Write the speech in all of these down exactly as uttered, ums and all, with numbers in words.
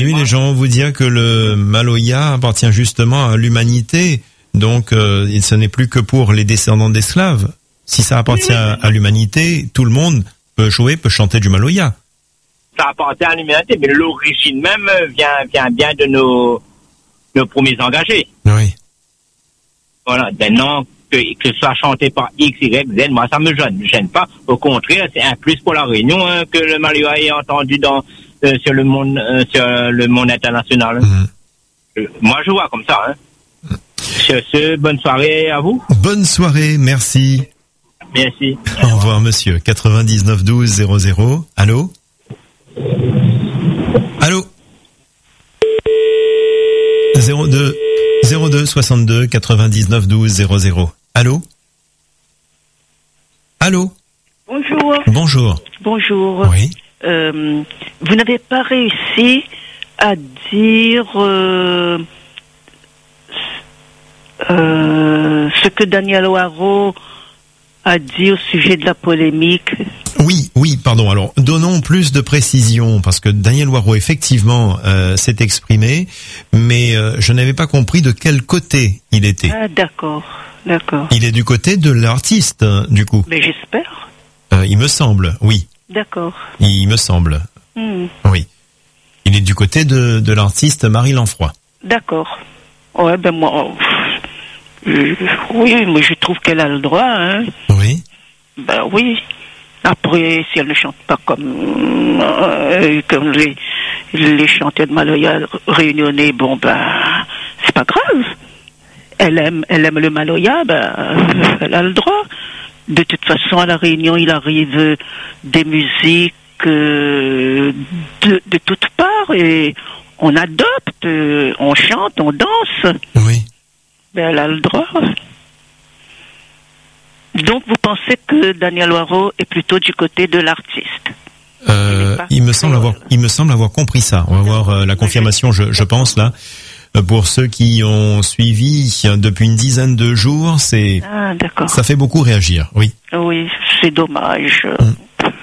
aujourd'hui, les gens vont vous dire que le Maloya appartient justement à l'humanité. Donc, euh, ce n'est plus que pour les descendants d'esclaves. Si ça appartient à, à l'humanité, tout le monde peut jouer, peut chanter du Maloya. Ça appartient à l'humanité, mais l'origine même vient, vient bien de nos, nos premiers engagés. Oui. Voilà. Maintenant, que, que ce soit chanté par X, Y, Z, moi, ça me gêne, gêne pas. Au contraire, c'est un plus pour la Réunion, hein, que le Maloya ait entendu dans, euh, sur le monde, euh, sur le monde international. Mmh. Euh, moi, je vois comme ça, hein. Mmh. Sur ce, bonne soirée à vous. Bonne soirée, merci. Merci. Au revoir, monsieur. quatre-vingt-dix-neuf douze zéro zéro. Allô? Allô? zéro deux, zéro deux soixante-deux quatre-vingt-dix-neuf douze zéro zéro. Allô? Allô? Bonjour. Bonjour. Bonjour. Oui. Euh, vous n'avez pas réussi à dire euh, euh, ce que Daniel Waro a dit au sujet de la polémique. Oui, oui, pardon. Alors, donnons plus de précision, parce que Daniel Waro, effectivement, euh, s'est exprimé, mais euh, je n'avais pas compris de quel côté il était. Ah, d'accord, d'accord. Il est du côté de l'artiste, du coup. Mais j'espère. Euh, il me semble, oui. D'accord. Il me semble. Hmm. Oui. Il est du côté de, de l'artiste Marie Lanfroy. D'accord. Ouais, ben moi... Euh, oui, mais je trouve qu'elle a le droit, hein. Oui. Ben oui. Après, si elle ne chante pas comme, euh, comme les, les chanteurs de Maloya réunionnais, bon ben, c'est pas grave. Elle aime, elle aime le Maloya, ben, elle a le droit. De toute façon, à la Réunion, il arrive des musiques euh, de, de toutes parts et on adopte, euh, on chante, on danse. Oui. Ben, elle a le droit. Donc, vous pensez que Daniel Waro est plutôt du côté de l'artiste? euh, il me semble avoir, il me semble avoir compris ça. On va voir euh, la confirmation, je, je pense là. Pour ceux qui ont suivi depuis une dizaine de jours, c'est, ah, d'accord. Ça fait beaucoup réagir. Oui. Oui, c'est dommage. Hum.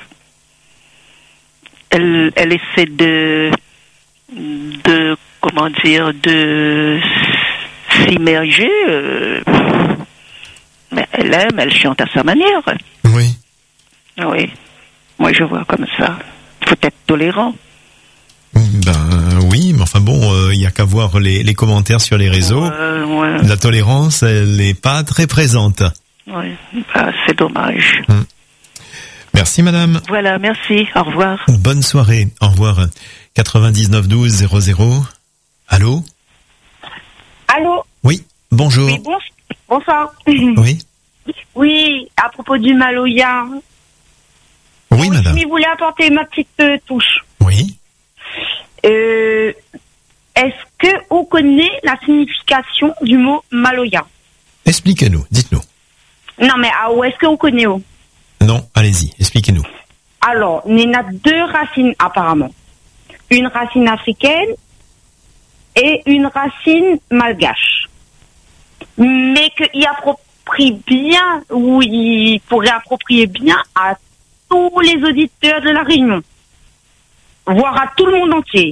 Elle, elle essaie de, de, comment dire, de s'immerger. Euh, mais elle aime, elle chante à sa manière. Oui. Oui. Moi, je vois comme ça. Faut être tolérant. Ben oui, mais enfin bon, il euh, y a qu'à voir les, les commentaires sur les réseaux. Ouais, ouais. La tolérance, elle n'est pas très présente. Oui, bah, c'est dommage. Hum. Merci madame. Voilà, merci. Au revoir. Bonne soirée. Au revoir. quatre-vingt-dix-neuf douze zéro zéro. Allô? Allô? Oui, bonjour. Oui, bon, bonsoir. Oui. Oui, à propos du Maloya. Oui, madame. Je voulais apporter ma petite euh, touche. Oui. Euh, est-ce que vous connaissez la signification du mot Maloya? Expliquez-nous, dites-nous. Non, mais ah, où est-ce que vous connaissez? Non, allez-y, expliquez-nous. Alors, il y en a deux racines apparemment. Une racine africaine et une racine malgache. Mais qu'il approprie bien, ou il pourrait approprier bien à tous les auditeurs de la Réunion. Voire à tout le monde entier.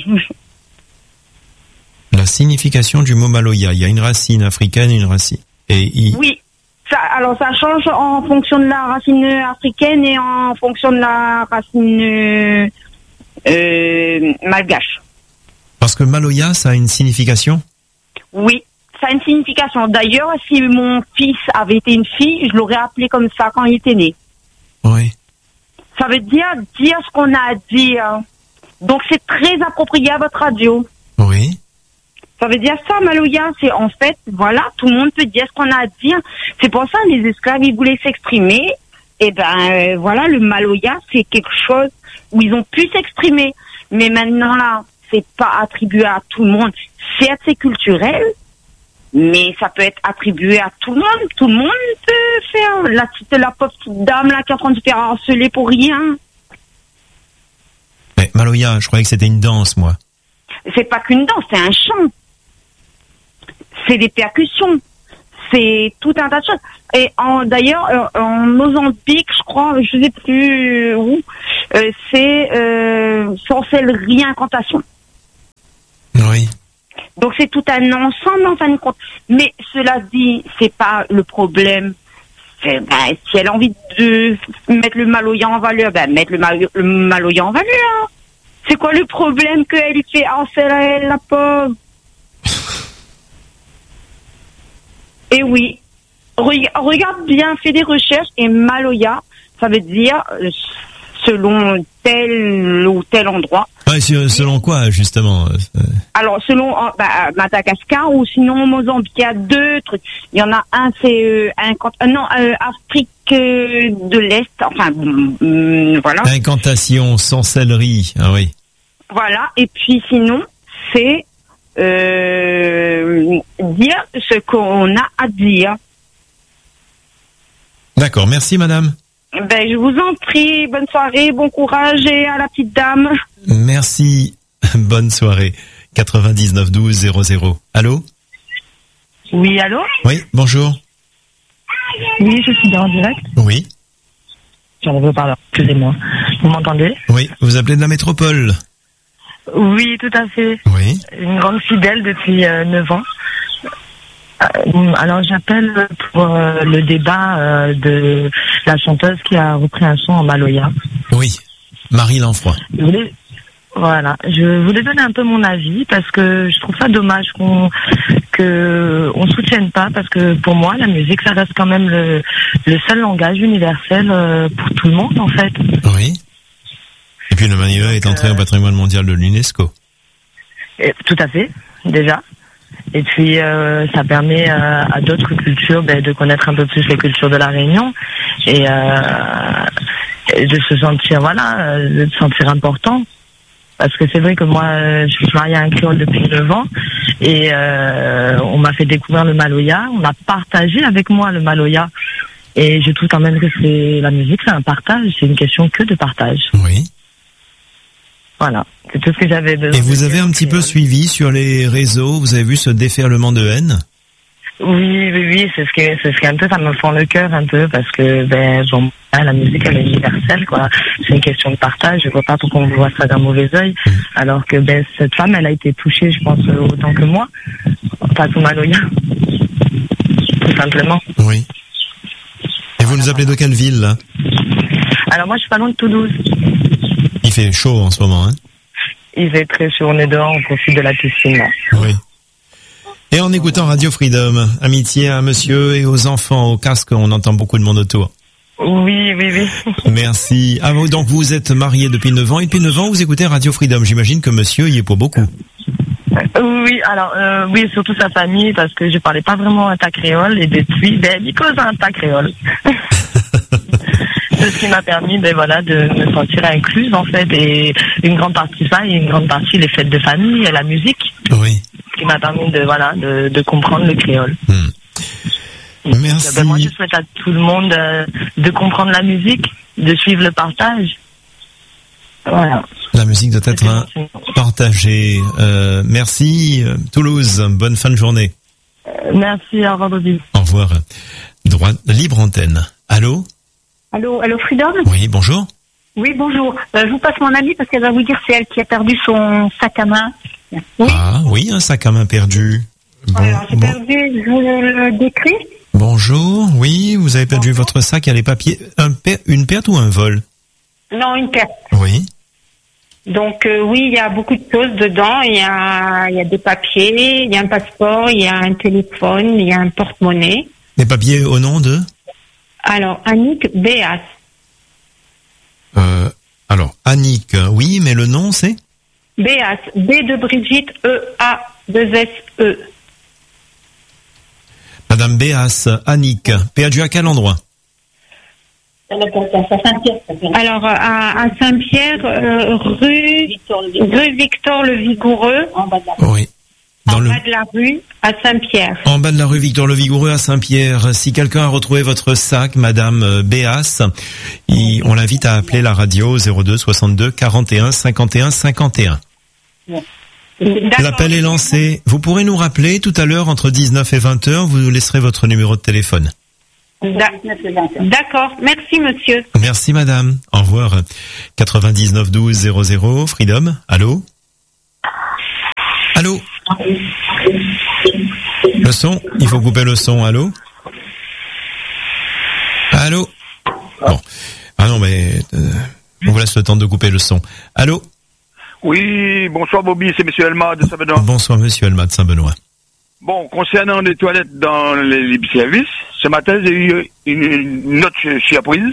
La signification du mot Maloya, il y a une racine africaine et une racine. Et il... Oui, ça, alors ça change en fonction de la racine africaine et en fonction de la racine euh, euh, malgache. Parce que Maloya, ça a une signification? Oui, ça a une signification. D'ailleurs, si mon fils avait été une fille, je l'aurais appelé comme ça quand il était né. Oui. Ça veut dire dire ce qu'on a à dire. Donc c'est très approprié à votre radio. Oui. Ça veut dire ça, Maloya, c'est en fait, voilà, tout le monde peut dire ce qu'on a à dire. C'est pour ça les esclaves, ils voulaient s'exprimer. Et ben euh, voilà, le Maloya, c'est quelque chose où ils ont pu s'exprimer. Mais maintenant là, c'est pas attribué à tout le monde. Certes, c'est culturel, mais ça peut être attribué à tout le monde. Tout le monde peut faire la petite, la petite dame là qui est en train de se faire harceler pour rien. Mais Maloya, je croyais que c'était une danse, moi. C'est pas qu'une danse, c'est un chant. C'est des percussions. C'est tout un tas de choses. Et en, d'ailleurs, en Mozambique, je crois, je sais plus où, euh, c'est euh, sorcellerie, incantation. Oui. Donc c'est tout un ensemble en fin de compte. Mais cela dit, c'est pas le problème. C'est, ben, si elle a envie de mettre le Maloya en valeur, ben mettre le, Mal- le Maloya en valeur. C'est quoi le problème qu'elle fait? Ah, c'est elle, la pauvre. Et oui, Reg- regarde bien, fais des recherches, et Maloya, ça veut dire euh, selon tel ou tel endroit. Ouais, selon quoi, justement? Alors, selon euh, bah, Madagascar ou sinon Mozambique, il y a deux trucs. Il y en a un, c'est euh, un, euh, non, euh, Afrique euh, de l'Est, enfin, euh, voilà. Incantation, sorcellerie, ah oui. Voilà, et puis sinon, c'est euh, dire ce qu'on a à dire. D'accord, merci madame. Ben, je vous en prie, bonne soirée, bon courage et à la petite dame. Merci, bonne soirée. quatre-vingt-dix-neuf douze zéro zéro. Allô? Oui, allô? Oui, bonjour. Oui, je suis en direct. Oui. J'en veux parler, excusez-moi. Vous m'entendez? Oui, vous appelez de la métropole. Oui, tout à fait. Oui. Une grande fidèle depuis euh, neuf ans. Euh, alors j'appelle pour euh, le débat euh, de la chanteuse qui a repris un son en Maloya. Oui, Marie Lanfroy. Je voulais, voilà, je voulais donner un peu mon avis parce que je trouve ça dommage qu'on que on soutienne pas, parce que pour moi la musique ça reste quand même le, le seul langage universel euh, pour tout le monde en fait. Oui. Et puis le Maloya est entré euh, au patrimoine mondial de l'UNESCO. Et, tout à fait, déjà. Et puis euh, ça permet euh, à d'autres cultures ben, de connaître un peu plus les cultures de la Réunion et, euh, et de se sentir voilà, de se sentir important. Parce que c'est vrai que moi je suis mariée à un créole depuis neuf ans et euh, on m'a fait découvrir le Maloya, on a partagé avec moi le Maloya et je trouve quand même que c'est la musique, c'est un partage, c'est une question que de partage. Oui. Voilà, c'est tout ce que j'avais besoin. Et vous avez un petit peu suivi sur les réseaux, vous avez vu ce déferlement de haine? Oui, oui, oui, c'est ce que, c'est ce qui un peu, ça me fend le cœur un peu, parce que, ben, bon, la musique, elle est universelle, quoi. C'est une question de partage, je vois pas pourquoi on voit ça d'un mauvais œil, alors que, ben, cette femme, elle a été touchée, je pense, autant que moi, face au Maloya. Tout simplement. Oui. Et vous nous appelez de quelle ville, là? Alors moi, je suis pas loin de Toulouse. Il fait chaud en ce moment, hein? Il fait très chaud, on est dehors, on profite de la piscine, là. Oui. Et en écoutant Radio Freedom, amitié à monsieur et aux enfants au casque, on entend beaucoup de monde autour. Oui, oui, oui. Merci. Ah, donc vous êtes marié depuis neuf ans, et depuis neuf ans, vous écoutez Radio Freedom. J'imagine que monsieur y est pour beaucoup. Oui, alors, euh, oui, surtout sa famille, parce que je parlais pas vraiment un tas créole, et depuis, ben, il cause un tas créole. C'est ce qui m'a permis, ben voilà, de me sentir incluse, en fait, et une grande partie ça, et une grande partie les fêtes de famille et la musique. Oui. Ce qui m'a permis de, voilà, de, de comprendre le créole. Hmm. Merci. Ben, moi, je souhaite à tout le monde euh, de comprendre la musique, de suivre le partage. Voilà. La musique doit être un partagée. Euh, merci, Toulouse. Bonne fin de journée. Euh, merci, au revoir, Bobby. Au revoir. Droit, libre antenne. Allô? Allô, allô, Freedom? Oui, bonjour. Oui, bonjour. Euh, je vous passe mon amie parce qu'elle va vous dire c'est elle qui a perdu son sac à main. Oui. Ah, oui, un sac à main perdu. Bon, alors, j'ai bon. perdu, je vous le décris. Bonjour, oui, vous avez perdu bonjour. Votre sac à les papiers. Un per- une perte ou un vol? Non, une perte. Oui. Donc, euh, oui, il y a beaucoup de choses dedans. Il y a, il y a des papiers, il y a un passeport, il y a un téléphone, il y a un porte-monnaie. Des papiers au nom de? Alors, Annick Béas. Euh, alors, Annick, oui, mais le nom, c'est? Béas, B de Brigitte, E, A, deux S, E. Madame Béas, Annick, perdu à quel endroit? Alors, à, à Saint-Pierre, euh, rue, rue Victor le Vigoureux. En bas de la rue. Oui. Dans en le... bas de la rue, à Saint-Pierre. En bas de la rue Victor le Vigoureux à Saint-Pierre. Si quelqu'un a retrouvé votre sac, Madame Béas, il, on l'invite à appeler la radio zéro deux soixante-deux quarante et un cinquante et un cinquante et un. L'appel est lancé. Vous pourrez nous rappeler tout à l'heure entre dix-neuf et vingt heures. Vous nous laisserez votre numéro de téléphone. D'accord. Merci, monsieur. Merci, madame. Au revoir. quatre-vingt-dix-neuf douze zéro zéro. Freedom. Allô? Allô? Allô? Le son, il faut couper le son. Allô? Allô? Bon. Ah non, mais euh, on vous laisse le temps de couper le son. Allô? Oui, bonsoir Bobby, c'est Monsieur Elma de Saint-Benoît. Bonsoir Monsieur Elma de Saint-Benoît. Bon, concernant les toilettes dans les libres-services, ce matin j'ai eu une, une note chez Apprise.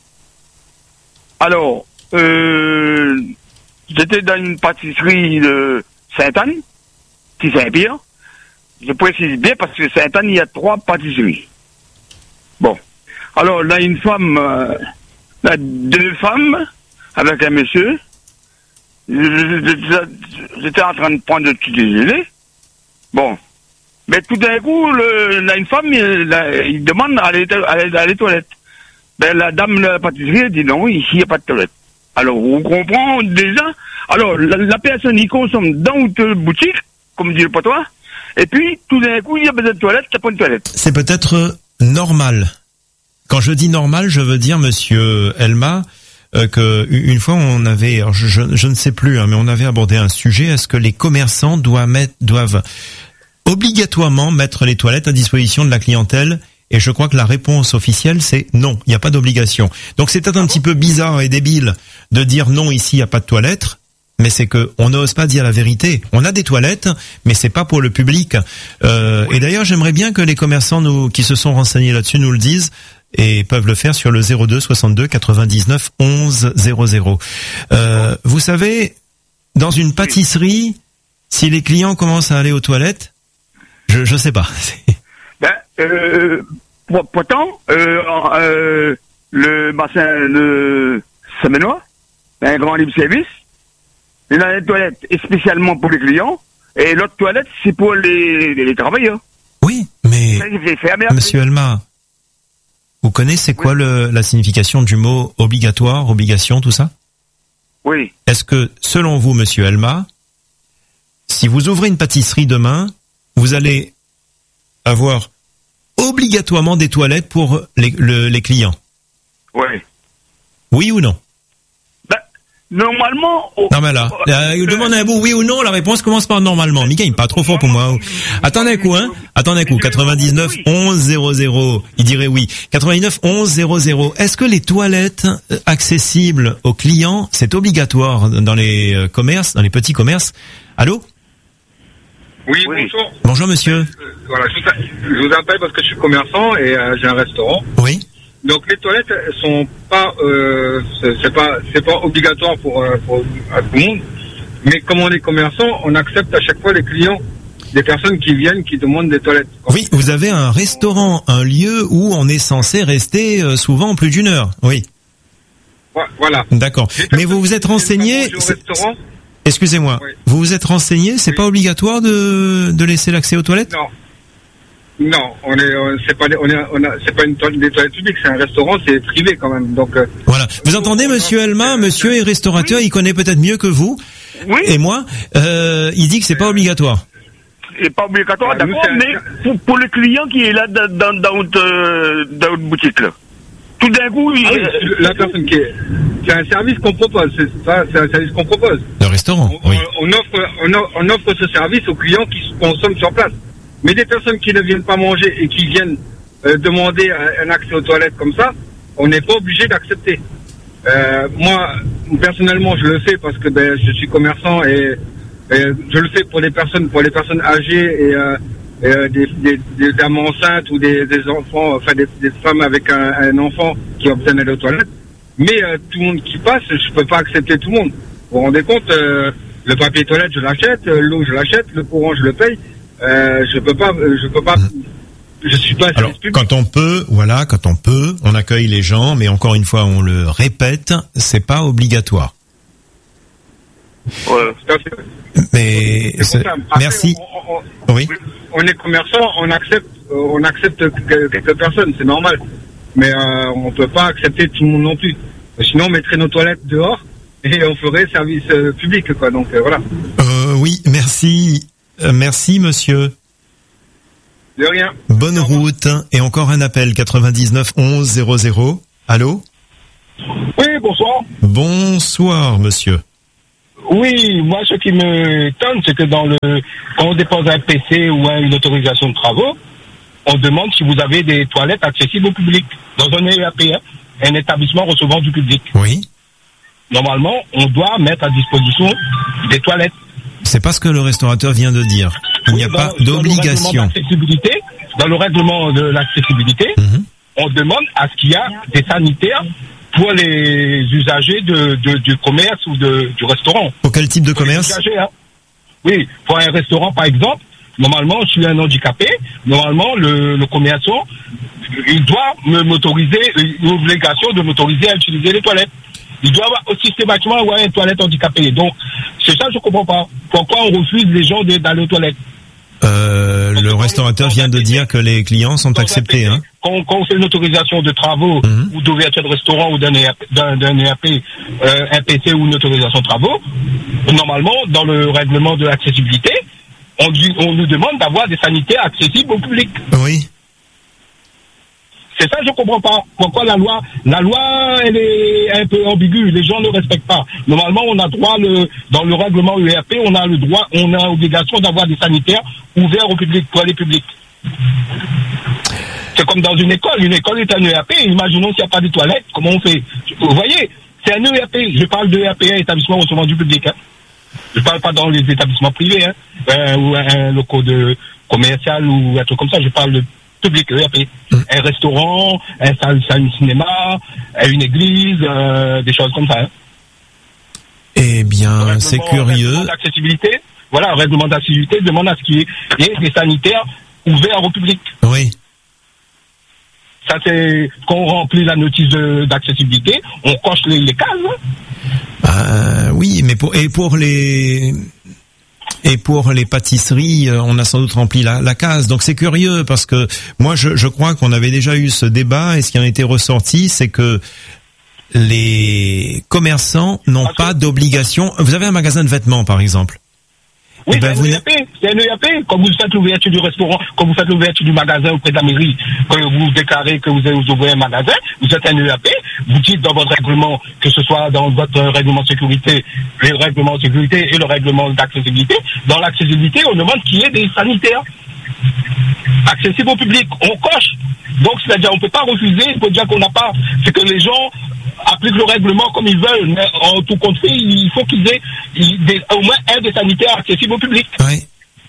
Alors, euh, j'étais dans une pâtisserie de Sainte-Anne, qui Saint-Pierre. Je précise bien parce que Sainte-Anne, il y a trois pâtisseries. Bon. Alors, là, une femme, euh, là, deux femmes avec un monsieur. J'étais en train de prendre le petit déjeuner. Bon. Mais tout d'un coup, le, là, une femme, il, il demande à aller, à aller à les toilettes. Ben, la dame de la pâtisserie dit non, ici, il n'y a pas de toilette. Alors, on comprend déjà. Alors, la, la personne, il consomme dans une boutique, comme dit le patois, et puis, tout d'un coup, il y a besoin de toilette, il n'y a pas de toilette. C'est peut-être normal. Quand je dis normal, je veux dire, monsieur Elma, euh, que une fois on avait, alors je, je, je ne sais plus, hein, mais on avait abordé un sujet. Est-ce que les commerçants doivent mettre, doivent obligatoirement mettre les toilettes à disposition de la clientèle? Et je crois que la réponse officielle, c'est non, il n'y a pas d'obligation. Donc c'est peut-être un petit peu bizarre et débile de dire non, ici il n'y a pas de toilettes, mais c'est que on n'ose pas dire la vérité. On a des toilettes, mais c'est pas pour le public. Euh, et d'ailleurs, j'aimerais bien que les commerçants nous, qui se sont renseignés là-dessus nous le disent, et peuvent le faire sur le zéro deux soixante-deux quatre-vingt-dix-neuf onze zéro zéro. Euh, vous savez, dans une pâtisserie, si les clients commencent à aller aux toilettes, je je sais pas. Ben, euh, pourtant, euh, euh, le bassin de Saint-Benoît, un grand libre-service, il y a une toilette spécialement pour les clients, et l'autre toilette, c'est pour les, les, les travailleurs. Oui, mais, monsieur Elma, vous connaissez c'est quoi oui. le, la signification du mot obligatoire, obligation, tout ça? Oui. Est-ce que, selon vous, monsieur Elma, si vous ouvrez une pâtisserie demain, vous allez avoir obligatoirement des toilettes pour les, le, les clients? Oui. Oui ou non? Ben, normalement... Oh, non mais là, oh, euh, demande un bout oui ou non, la réponse commence par normalement. Mika, il n'est pas trop fort pour moi. Attendez un coup, hein. Attendez un coup. quatre-vingt-dix-neuf onze zéro zéro. Il dirait oui. quatre-vingt-dix-neuf onze zéro zéro. Est-ce que les toilettes accessibles aux clients, c'est obligatoire dans les commerces, dans les petits commerces? Allô? Oui, oui, bonjour. Bonjour monsieur. Euh, voilà, je, je vous appelle parce que je suis commerçant et euh, j'ai un restaurant. Oui. Donc les toilettes sont pas, euh, c'est pas, c'est pas obligatoire pour, pour à tout le monde. Mais comme on est commerçant, on accepte à chaque fois les clients, des personnes qui viennent, qui demandent des toilettes. Oui, vous avez un restaurant, un lieu où on est censé rester euh, souvent plus d'une heure. Oui. Voilà. D'accord. Mais vous vous êtes renseigné. Excusez-moi, oui. Vous vous êtes renseigné, c'est oui. pas obligatoire de, de laisser l'accès aux toilettes? Non. Non, on est, on, c'est pas, on est, on a, c'est pas une toilette, des toilettes publiques, c'est un restaurant, c'est privé quand même, donc. Euh, voilà. Vous entendez, monsieur Elma, monsieur est restaurateur, oui. Il connaît peut-être mieux que vous. Oui. Et moi, euh, il dit que c'est pas obligatoire. C'est pas obligatoire, ah, d'accord, nous, mais pour, pour le client qui est là dans, dans, dans votre, euh, dans votre boutique, là. Tout d'un coup, ah, il... oui, la personne qui est, c'est un service qu'on propose, c'est ça, c'est un service qu'on propose. Le restaurant, on, oui. On offre, on offre, on offre ce service aux clients qui consomment sur place. Mais des personnes qui ne viennent pas manger et qui viennent euh, demander un, un accès aux toilettes comme ça, on n'est pas obligé d'accepter. Euh, moi, personnellement, je le fais parce que ben, je suis commerçant et, et je le fais pour les personnes, pour les personnes âgées et, euh, et euh, des, des, des dames enceintes ou des, des enfants, enfin des, des femmes avec un, un enfant qui ont besoin d'aller aux toilettes. Mais euh, tout le monde qui passe, je peux pas accepter tout le monde. Vous vous rendez compte, euh, le papier toilette, je l'achète, l'eau, je l'achète, le courant, je le paye. Euh, je peux pas, je peux pas, je suis pas. Alors, quand on peut, voilà, quand on peut, on accueille les gens, mais encore une fois, on le répète, c'est pas obligatoire. Ouais, tout à fait. Mais c'est Après, merci. On, on, oui. On est commerçant, on accepte, on accepte quelques personnes, c'est normal. Mais euh, on peut pas accepter tout le monde non plus. Sinon, on mettrait nos toilettes dehors et on ferait service euh, public, quoi. Donc euh, voilà. Euh, oui, merci. Euh, merci, monsieur. De rien. Bonne route. Et encore un appel, quatre-vingt-dix-neuf onze zéro zéro. Allô? Oui, bonsoir. Bonsoir, monsieur. Oui, moi, ce qui me étonne, c'est que dans le, quand on dépose un P C ou une autorisation de travaux, on demande si vous avez des toilettes accessibles au public. Dans un E A P, hein, un établissement recevant du public. Oui. Normalement, on doit mettre à disposition des toilettes. C'est pas ce que le restaurateur vient de dire. Il oui, n'y a dans, pas d'obligation. Dans le règlement de l'accessibilité, mmh. on demande à ce qu'il y a des sanitaires pour les usagers de, de, du commerce ou de, du restaurant. Pour quel type de pour commerce usagers, hein. Oui, pour un restaurant par exemple, normalement je suis un handicapé, normalement le, le commerçant, il doit me m'autoriser, une obligation de m'autoriser à utiliser les toilettes. Il doit avoir systématiquement avoir une toilette handicapée. Donc c'est ça je comprends pas. Pourquoi on refuse les gens d'aller aux toilettes? Euh, le restaurateur vient de dire que les clients sont acceptés. Hein. Quand, quand on fait une autorisation de travaux mmh. ou d'ouverture de restaurant ou d'un E A P, euh, un P C ou une autorisation de travaux, normalement, dans le règlement de l'accessibilité, on, on nous demande d'avoir des sanitaires accessibles au public. Oui. C'est ça, je comprends pas. Pourquoi la loi, la loi, elle est un peu ambiguë. Les gens ne respectent pas. Normalement, on a droit, le, dans le règlement E R P, on a le droit, on a l'obligation d'avoir des sanitaires ouverts au public, pour les publics. C'est comme dans une école. Une école est un E R P. Imaginons s'il n'y a pas de toilettes, comment on fait? Vous voyez, c'est un E R P. Je parle de E R P, établissement recevant du public. Hein. Je parle pas dans les établissements privés, hein, euh, ou un local de commercial ou un truc comme ça. Je parle de public, E R P. Mmh. Un restaurant, un salle, salle de cinéma, une église, euh, des choses comme ça. Hein. Eh bien, c'est curieux. D'accessibilité, voilà, un règlement d'accessibilité demande à ce qu'il y ait des sanitaires ouverts au public. Oui. Ça, c'est quand on remplit la notice d'accessibilité, on coche les, les cases. Euh, oui, mais pour et pour les et pour les pâtisseries, on a sans doute rempli la, la case. Donc c'est curieux parce que moi, je, je crois qu'on avait déjà eu ce débat et ce qui en était ressorti, c'est que les commerçants n'ont parce pas que... d'obligation. Vous avez un magasin de vêtements, par exemple. Oui, ben c'est un E A P, c'est un E A P. Quand vous faites l'ouverture du restaurant, quand vous faites l'ouverture du magasin auprès de la mairie, quand vous déclarez que vous ouvrez un magasin, vous êtes un E A P, vous dites dans votre règlement, que ce soit dans votre règlement de sécurité, le règlement de sécurité et le règlement d'accessibilité, dans l'accessibilité, on demande qu'il y ait des sanitaires accessibles au public. On coche. Donc, c'est-à-dire, on ne peut pas refuser, il faut dire qu'on n'a pas, c'est que les gens appliquent le règlement comme ils veulent, mais en tout compte fait, il faut qu'ils aient des, au moins un des sanitaires accessibles au public. Oui.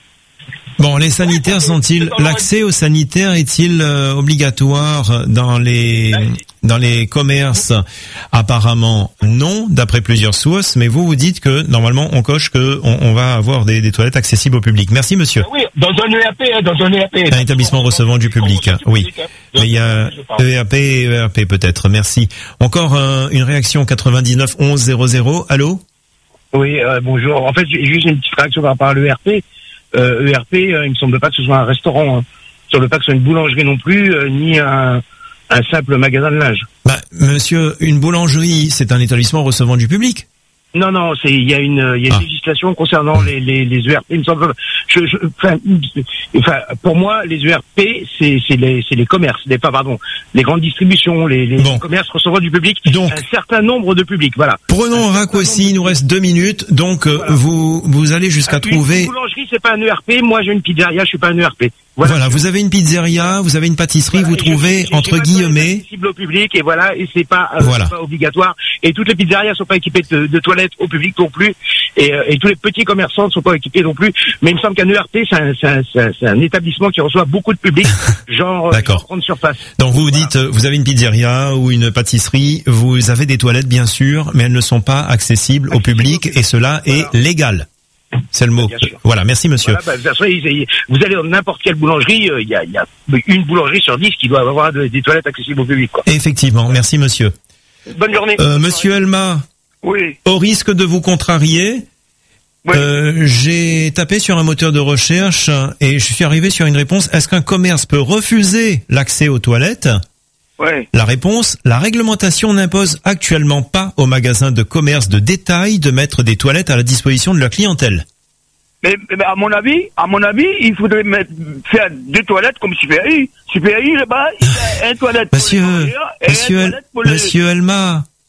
Bon, les sanitaires sont-ils, l'accès aux sanitaires est-il euh, obligatoire dans les dans les commerces? Apparemment non, d'après plusieurs sources, mais vous vous dites que normalement on coche que on, on va avoir des, des toilettes accessibles au public. Merci monsieur. Oui, dans un E A P, dans un E A P. Un établissement recevant du public, oui. Mais il y a E A P et E R P peut-être. Merci. Encore euh, une réaction quatre-vingt-dix-neuf onze zéro zéro. Allô? Oui, euh, bonjour. En fait, j'ai juste une petite réaction par rapport à l'E R P. Euh, E R P, euh, il me semble pas que ce soit un restaurant, hein. Il me semble pas que ce soit une boulangerie non plus, euh, ni un, un simple magasin de linge. Bah, monsieur, une boulangerie, c'est un établissement recevant du public. Non, non, c'est il y a une il y a une ah. législation concernant les les les E R P. Il me semble, je, je, enfin, enfin, pour moi, les E R P, c'est c'est les c'est les commerces, les pas pardon, les grandes distributions, les les bon. commerces recevant du public, donc un certain nombre de publics, voilà. Prenons un raccourci, il nous reste deux minutes, donc voilà. vous vous allez jusqu'à une, trouver. Une boulangerie, c'est pas un E R P. Moi, j'ai une pizzeria, je suis pas un E R P. Voilà. voilà, vous avez une pizzeria, vous avez une pâtisserie, voilà, vous trouvez je, je, entre guillemets accessible au public et voilà, et c'est pas, euh, voilà. pas obligatoire. Et toutes les pizzerias sont pas équipées de, de toilettes au public non plus, et, euh, et tous les petits commerçants ne sont pas équipés non plus. Mais il me semble qu'un E R P, c'est un, c'est un, c'est un, c'est un établissement qui reçoit beaucoup de public, genre, genre grande surface. Donc vous vous voilà. dites, vous avez une pizzeria ou une pâtisserie, vous avez des toilettes bien sûr, mais elles ne sont pas accessibles au public, et cela voilà. est légal. C'est le mot. Voilà, merci monsieur. Voilà, bah, vous allez dans n'importe quelle boulangerie, il euh, y, a, y a une boulangerie sur dix qui doit avoir de, des toilettes accessibles au public, quoi. Effectivement, merci monsieur. Bonne journée. Euh, monsieur Elma. Oui. Au risque de vous contrarier, oui. euh, j'ai tapé sur un moteur de recherche et je suis arrivé sur une réponse. Est-ce qu'un commerce peut refuser l'accès aux toilettes? Ouais. La réponse, la réglementation n'impose actuellement pas aux magasins de commerce de détail de mettre des toilettes à la disposition de leur clientèle. Mais, mais à mon avis, à mon avis, il faudrait mettre, faire deux toilettes comme Super U. Super U, là-bas, il y a une toilette monsieur, pour les monsieur, El, pour les... monsieur Elma,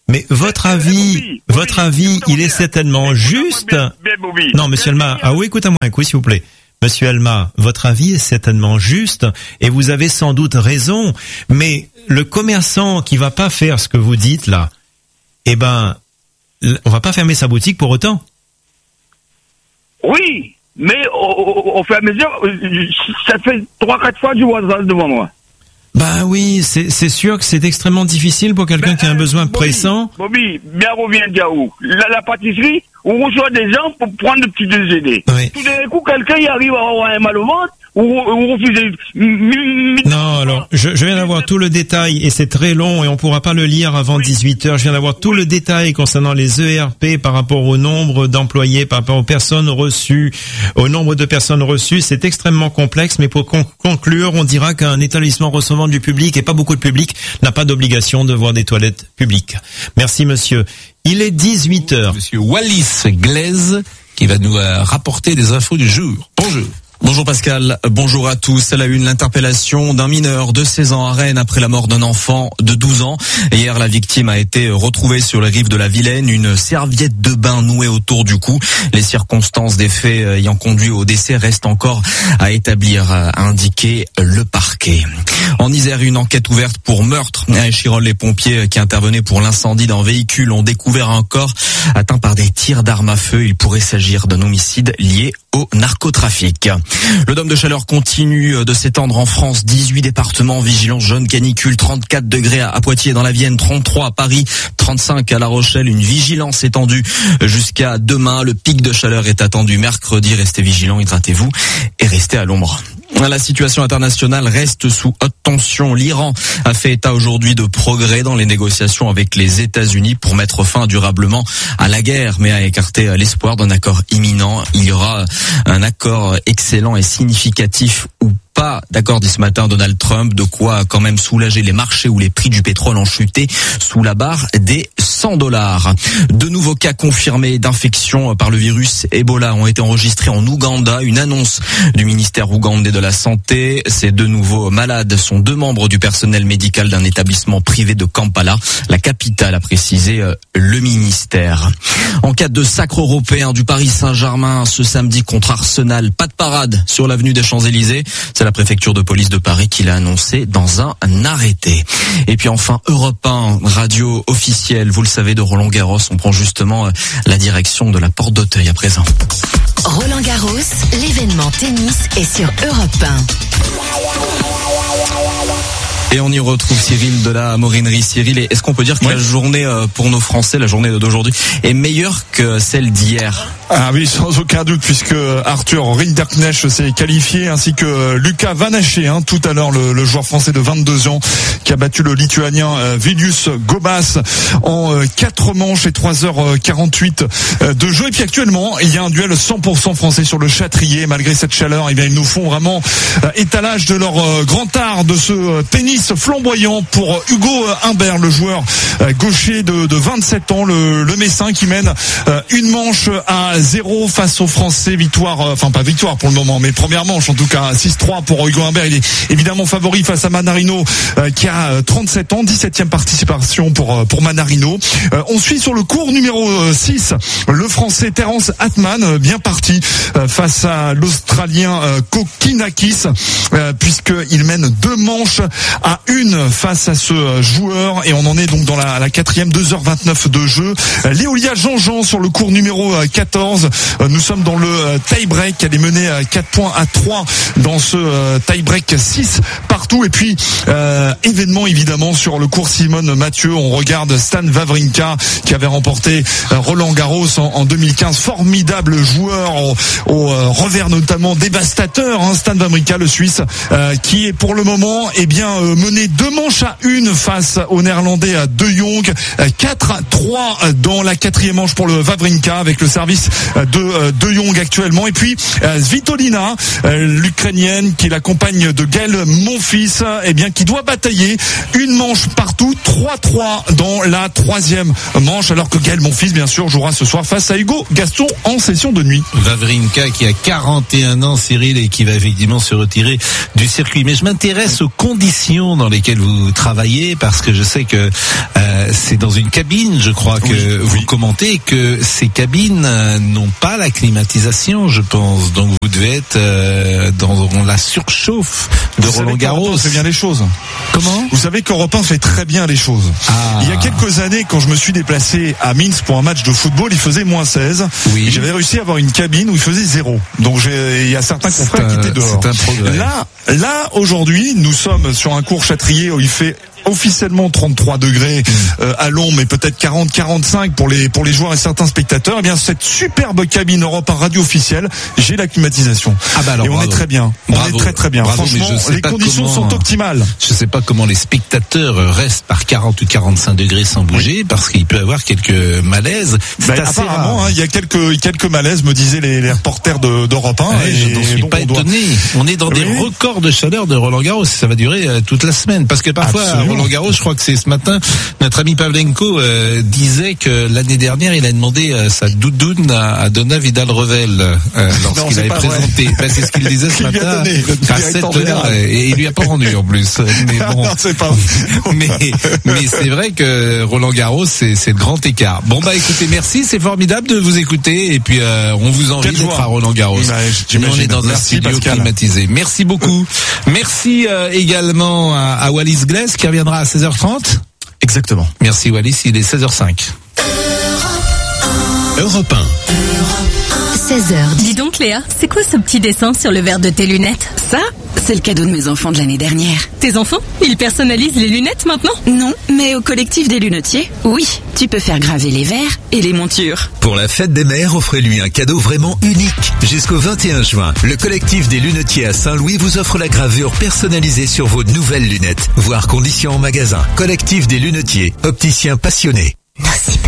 Mais votre avis, Bobby, votre Bobby, avis, il est certainement juste. Bien, bien, non, monsieur Alma, ah oui, écoutez-moi, oui, s'il vous plaît. Monsieur Alma, votre avis est certainement juste et vous avez sans doute raison, mais le commerçant qui va pas faire ce que vous dites là, eh ben, on va pas fermer sa boutique pour autant. Oui, mais au, au, au fur et à mesure, ça fait trois, quatre fois du voisin devant moi. Bah oui, c'est, c'est sûr que c'est extrêmement difficile pour quelqu'un ben, qui a un besoin Bobby, pressant. Bobby, bien revient Diaou. La, la pâtisserie, on reçoit des gens pour prendre des petits déjeuners. Oui. Tout d'un coup, quelqu'un y arrive à avoir un mal au ventre, ou, ou refuser. Non, alors, je, je viens d'avoir tout le détail, et c'est très long, et on pourra pas le lire avant oui. dix-huit heures. Je viens d'avoir tout le détail concernant les E R P par rapport au nombre d'employés, par rapport aux personnes reçues, au nombre de personnes reçues. C'est extrêmement complexe, mais pour con- conclure, on dira qu'un établissement recevant du public, et pas beaucoup de public, n'a pas d'obligation de voir des toilettes publiques. Merci, monsieur. Il est dix-huit heures. Monsieur Wallis Glaise, qui va nous euh, rapporter des infos du jour. Bonjour. Bonjour Pascal, bonjour à tous. À la une, l'interpellation d'un mineur de seize ans à Rennes après la mort d'un enfant de douze ans. Hier, la victime a été retrouvée sur les rives de la Vilaine, une serviette de bain nouée autour du cou. Les circonstances des faits ayant conduit au décès restent encore à établir, a indiqué le parquet. En Isère, une enquête ouverte pour meurtre. À Échirolles, les pompiers qui intervenaient pour l'incendie d'un véhicule ont découvert un corps atteint par des tirs d'armes à feu. Il pourrait s'agir d'un homicide lié au narcotrafic. Le dôme de chaleur continue de s'étendre en France. dix-huit départements, vigilance jaune canicule, trente-quatre degrés à Poitiers dans la Vienne, trente-trois à Paris, trente-cinq à La Rochelle. Une vigilance étendue jusqu'à demain. Le pic de chaleur est attendu mercredi. Restez vigilants, hydratez-vous et restez à l'ombre. La situation internationale reste sous haute tension. L'Iran a fait état aujourd'hui de progrès dans les négociations avec les États-Unis pour mettre fin durablement à la guerre, mais a écarté l'espoir d'un accord imminent. Il y aura un accord excellent et significatif ou pas d'accord, dit ce matin Donald Trump, de quoi quand même soulager les marchés où les prix du pétrole ont chuté sous la barre des cent dollars. De nouveaux cas confirmés d'infection par le virus Ebola ont été enregistrés en Ouganda. Une annonce du ministère ougandais de la Santé. Ces deux nouveaux malades sont deux membres du personnel médical d'un établissement privé de Kampala, la capitale, a précisé le ministère. En cas de sacre européen du Paris Saint-Germain ce samedi contre Arsenal, pas de parade sur l'avenue des Champs-Élysées. C'est la préfecture de police de Paris qui l'a annoncé dans un arrêté. Et puis enfin, Europe un, radio officielle, vous le savez, de Roland Garros. On prend justement la direction de la Porte d'Auteuil à présent. Roland Garros, l'événement tennis est sur Europe un. Et on y retrouve Cyril de la Morinerie. Cyril, est-ce qu'on peut dire que oui. la journée pour nos Français, la journée d'aujourd'hui, est meilleure que celle d'hier? Ah oui, sans aucun doute, puisque Arthur Rinderknecht s'est qualifié, ainsi que Lucas Vanaché, hein, tout à l'heure, le, le joueur français de vingt-deux ans, qui a battu le Lituanien euh, Vilius Gobas en euh, quatre manches et trois heures quarante-huit euh, de jeu. Et puis actuellement, il y a un duel cent pour cent français sur le Châtrier. Malgré cette chaleur, eh bien, ils nous font vraiment euh, étalage de leur euh, grand art de ce euh, tennis flamboyant pour Hugo Humbert, le joueur euh, gaucher de, de vingt-sept ans, le, le Messin, qui mène euh, une manche à zéro face aux Français. Victoire, euh, enfin pas victoire pour le moment, mais première manche en tout cas, six trois pour Hugo Humbert. Il est évidemment favori face à Manarino euh, qui a trente-sept ans, dix-septième participation pour pour Manarino. Euh, on suit sur le court numéro six le Français Terence Atman, euh, bien parti euh, face à l'Australien euh, Kokinakis, euh, puisqu'il mène deux manches à une face à ce joueur, et on en est donc dans la, la quatrième, deux heures vingt-neuf de jeu. Euh, Léolia Jean-Jean sur le court numéro quatorze. Euh, nous sommes dans le euh, tie-break. Elle est menée à quatre points à trois dans ce euh, tie-break, six partout. Et puis, euh, événement évidemment sur le court Simone Mathieu. On regarde Stan Wawrinka qui avait remporté euh, Roland Garros en, en deux mille quinze. Formidable joueur au, au euh, revers notamment dévastateur, hein, Stan Wawrinka, le Suisse, euh, qui est pour le moment eh bien euh, mené deux manches à une face au Néerlandais à De Jong. Euh, quatre à trois dans la quatrième manche pour le Wawrinka, avec le service de De Jong actuellement. Et puis Svitolina, l'Ukrainienne, qui l'accompagne de Gaël Monfils, eh bien qui doit batailler une manche partout, trois trois dans la troisième manche, alors que Gaël Monfils bien sûr jouera ce soir face à Hugo Gaston en session de nuit. Wawrinka qui a quarante et un ans, Cyril, et qui va effectivement se retirer du circuit. Mais je m'intéresse aux conditions conditions dans lesquelles vous travaillez, parce que je sais que euh, c'est dans une cabine, je crois que oui, vous oui. commentez que ces cabines euh, n'ont pas la climatisation, je pense. Donc vous devez être euh, dans la surchauffe de vous Roland Garros. C'est bien les choses. Comment ? Vous savez qu'Europe un fait très bien les choses. Ah. Il y a quelques années, quand je me suis déplacé à Minsk pour un match de football, il faisait moins seize. Oui. Et j'avais réussi à avoir une cabine où il faisait zéro. Donc j'ai, il y a certains confrères qui étaient dehors. C'est un progrès. Là, là aujourd'hui, nous sommes sur un cours Châtrier où il fait officiellement trente-trois degrés euh, à l'ombre, mais peut-être quarante, quarante-cinq pour les pour les joueurs et certains spectateurs. Eh bien, cette superbe cabine Europe un radio officielle, j'ai la climatisation. Ah bah alors, et on bravo. est très bien. Bravo. On est très très bien. Bravo, Franchement, mais je sais les pas conditions comment, sont optimales. Je sais pas comment les spectateurs restent par quarante ou quarante-cinq degrés sans bouger, oui. parce qu'il peut y avoir quelques malaises. Bah, apparemment, hein, il y a quelques quelques malaises, me disaient les, les reporters de, d'Europe un. Ouais, et je n'en suis pas on étonné. Doit... On est dans oui. des records de chaleur de Roland Garros. Ça va durer euh, toute la semaine, parce que parfois à Roland Garros, je crois que c'est ce matin, notre ami Pavlenko euh, disait que l'année dernière, il a demandé euh, sa doudoune à, à Donna Vidal-Revel euh, lorsqu'il avait présenté. Ben, c'est ce qu'il disait ce matin donné, à sept heures, et il lui a pas rendu en plus. Mais bon, non, c'est pas. mais mais c'est vrai que Roland Garros, c'est c'est le grand écart. Bon bah écoutez, merci, c'est formidable de vous écouter, et puis euh, on vous envie d'être à Roland Garros. Mais on est dans un studio Pascal. climatisé. Merci beaucoup. Merci euh, également à, à Wallis Glaise qui reviendra à seize heures trente. Exactement. Merci Wallis, il est seize heures cinq. Europe un. seize heures. Dis donc Léa, c'est quoi ce petit dessin sur le verre de tes lunettes ? Ça, c'est le cadeau de mes enfants de l'année dernière. Tes enfants ? Ils personnalisent les lunettes maintenant ? Non, mais au collectif des lunetiers, oui. Tu peux faire graver les verres et les montures. Pour la fête des mères, offrez-lui un cadeau vraiment unique. Jusqu'au vingt et un juin, le collectif des lunetiers à Saint-Louis vous offre la gravure personnalisée sur vos nouvelles lunettes. Voir conditions en magasin. Collectif des lunetiers, opticiens passionnés. Nos